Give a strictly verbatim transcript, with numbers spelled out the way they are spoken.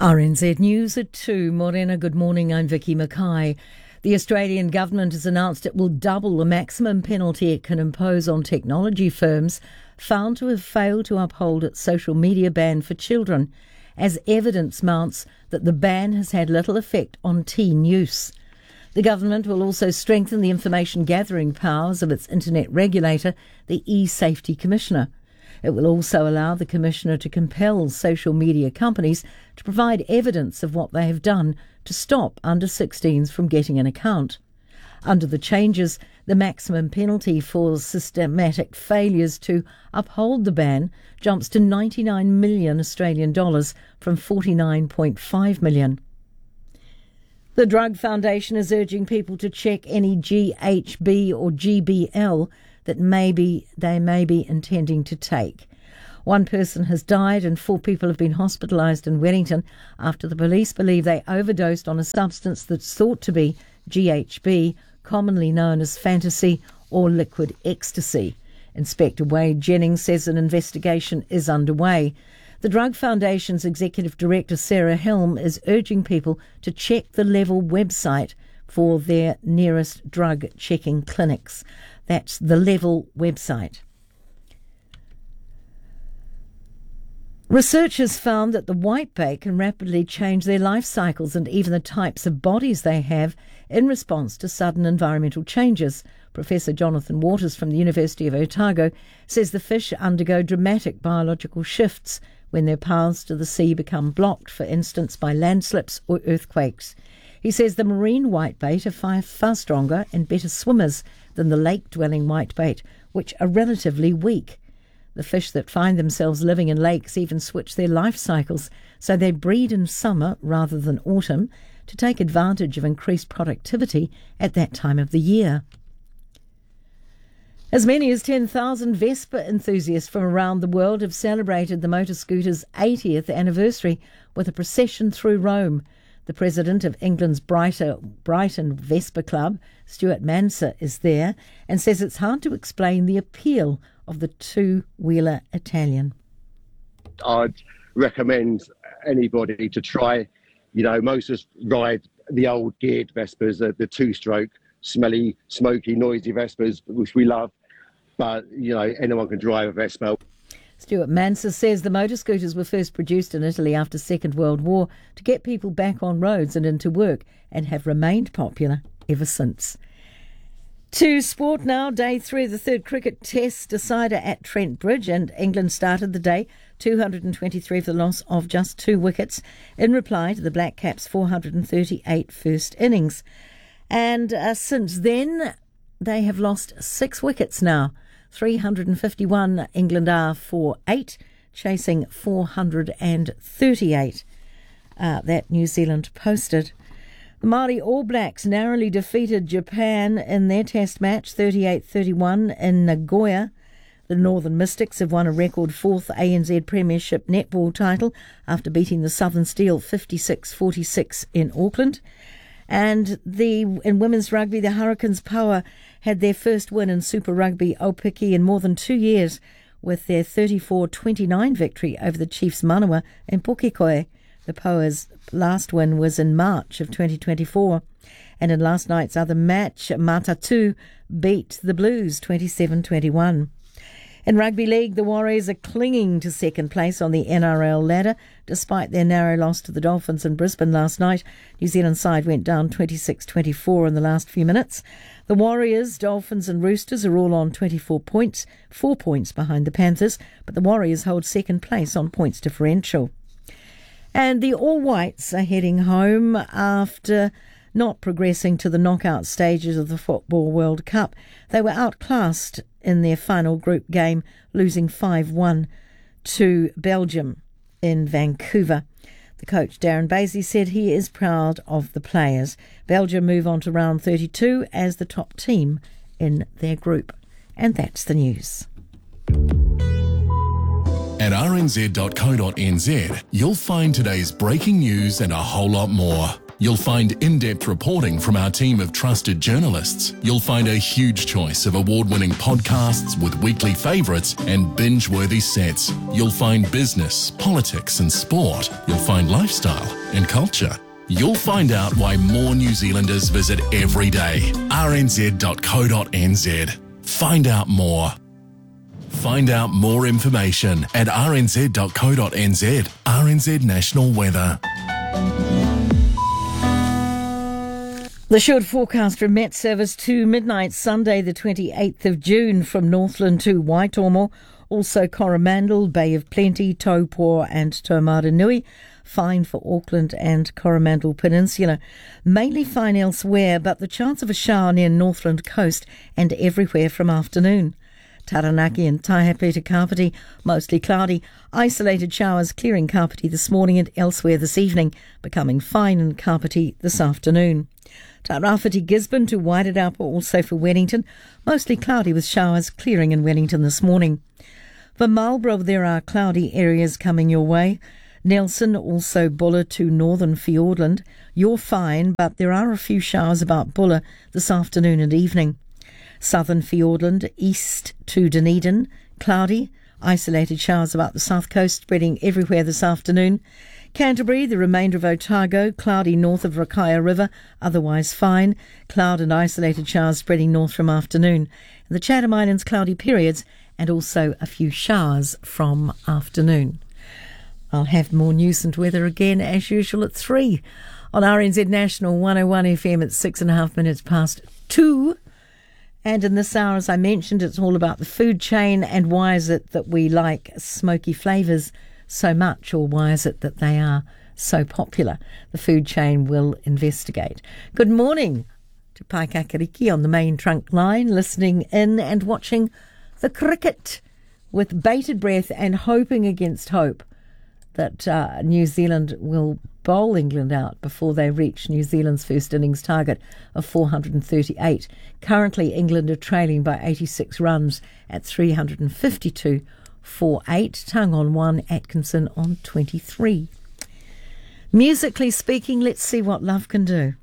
R N Z News at two. Morena, good morning. I'm Vicky Mackay. The Australian government has announced it will double the maximum penalty it can impose on technology firms found to have failed to uphold its social media ban for children, as evidence mounts that the ban has had little effect on teen use. The government will also strengthen the information gathering powers of its internet regulator, the eSafety Commissioner. It will also allow the Commissioner to compel social media companies to provide evidence of what they have done to stop under sixteens from getting an account. Under the changes, the maximum penalty for systematic failures to uphold the ban jumps to ninety-nine million Australian dollars from forty-nine point five million. The Drug Foundation is urging people to check any G H B or G B L that maybe they may be intending to take. One person has died and four people have been hospitalised in Wellington after the police believe they overdosed on a substance that's thought to be G H B, commonly known as fantasy or liquid ecstasy. Inspector Wade Jennings says an investigation is underway. The Drug Foundation's Executive Director Sarah Helm is urging people to check the Level website for their nearest drug checking clinics. That's the Level website. Researchers found that the whitebait can rapidly change their life cycles and even the types of bodies they have in response to sudden environmental changes. Professor Jonathan Waters from the University of Otago says the fish undergo dramatic biological shifts when their paths to the sea become blocked, for instance, by landslips or earthquakes. He says the marine whitebait are far, far stronger and better swimmers than the lake-dwelling whitebait, which are relatively weak. The fish that find themselves living in lakes even switch their life cycles, so they breed in summer rather than autumn to take advantage of increased productivity at that time of the year. As many as ten thousand Vespa enthusiasts from around the world have celebrated the motor scooter's eightieth anniversary with a procession through Rome. The president of England's Brighter, Brighton Vespa Club, Stuart Manser, is there and says it's hard to explain the appeal of the two-wheeler Italian. I'd recommend anybody to try, you know, most of us ride the old geared Vespas, the, the two-stroke, smelly, smoky, noisy Vespas, which we love. But, you know, anyone can drive a Vespa. Stuart Manser says the motor scooters were first produced in Italy after Second World War to get people back on roads and into work, and have remained popular ever since. To sport now, day three of the third cricket test decider at Trent Bridge, and England started the day two hundred twenty-three for the loss of just two wickets in reply to the Black Caps' four hundred thirty-eight first innings. And uh, since then, they have lost six wickets now. three hundred fifty-one England are for eight, chasing four hundred thirty-eight. Uh, that New Zealand posted. The Māori All Blacks narrowly defeated Japan in their test match, thirty-eight thirty-one in Nagoya. The Northern Mystics have won a record fourth A N Z Premiership netball title after beating the Southern Steel fifty-six forty-six in Auckland. And the in women's rugby, the Hurricanes Power had their first win in Super Rugby Aupiki in more than two years with their thirty-four twenty-nine victory over the Chiefs Manawa in Pukekohe. The Poa's last win was in March of twenty twenty-four. And in last night's other match, Matatu beat the Blues twenty-seven twenty-one. In Rugby League, the Warriors are clinging to second place on the N R L ladder, despite their narrow loss to the Dolphins in Brisbane last night. New Zealand side went down twenty-six twenty-four in the last few minutes. The Warriors, Dolphins and Roosters are all on twenty-four points, four points behind the Panthers, but the Warriors hold second place on points differential. And the All Whites are heading home after not progressing to the knockout stages of the Football World Cup. They were outclassed in their final group game, losing five one to Belgium in Vancouver. The coach, Darren Basie, said he is proud of the players. Belgium move on to round thirty-two as the top team in their group. And that's the news. At r n z dot co dot n z, you'll find today's breaking news and a whole lot more. You'll find in-depth reporting from our team of trusted journalists. You'll find a huge choice of award-winning podcasts with weekly favourites and binge-worthy sets. You'll find business, politics and sport. You'll find lifestyle and culture. You'll find out why more New Zealanders visit every day. r n z dot co dot n z. Find out more. Find out more information at r n z dot co dot n z. R N Z National Weather. The short forecast from Met Service to midnight Sunday the twenty-eighth of June from Northland to Waitomo, also Coromandel, Bay of Plenty, Taupo and Taumaranui. Fine for Auckland and Coromandel Peninsula. Mainly fine elsewhere, but the chance of a shower near Northland coast and everywhere from afternoon. Taranaki and Taihepeta Kapiti, mostly cloudy. Isolated showers clearing Kapiti this morning and elsewhere this evening, becoming fine in Kapiti this afternoon. Tairāwhiti Gisborne to Wairarapa, also for Wellington, mostly cloudy with showers clearing in Wellington this morning. For Marlborough, there are cloudy areas coming your way. Nelson, also Buller to northern Fiordland. You're fine, but there are a few showers about Buller this afternoon and evening. Southern Fiordland, east to Dunedin, cloudy. Isolated showers about the south coast spreading everywhere this afternoon. Canterbury, the remainder of Otago, cloudy north of Rakaia River, otherwise fine. Cloud and isolated showers spreading north from afternoon. And the Chatham Islands, cloudy periods and also a few showers from afternoon. I'll have more news and weather again as usual at three on R N Z National one oh one F M at six and a half minutes past two. And in this hour, as I mentioned, it's all about the food chain and why is it that we like smoky flavours so much, or why is it that they are so popular? The food chain will investigate. Good morning to Pai Kakariki on the main trunk line, listening in and watching the cricket with bated breath and hoping against hope that uh, New Zealand will bowl England out before they reach New Zealand's first innings target of four hundred thirty-eight. Currently, England are trailing by eighty-six runs at three hundred fifty-two for eight. Tongue on one, Atkinson on twenty-three. Musically speaking, let's see what love can do.